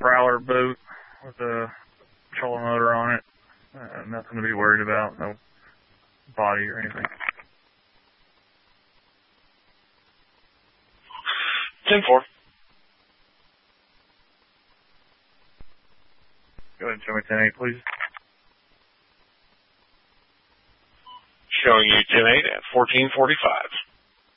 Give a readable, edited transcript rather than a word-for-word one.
Prowler boat with a trolling motor on it. Nothing to be worried about. No body or anything. 10-4. Go ahead and show me 10-8, please. Showing you 10-8 at 14:45.